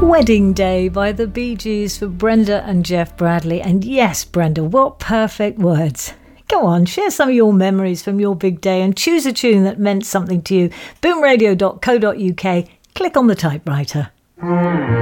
Wedding Day by the Bee Gees for Brenda and Jeff Bradley. And yes, Brenda, what perfect words. Go on, share some of your memories from your big day and choose a tune that meant something to you. boomradio.co.uk. Click on the typewriter.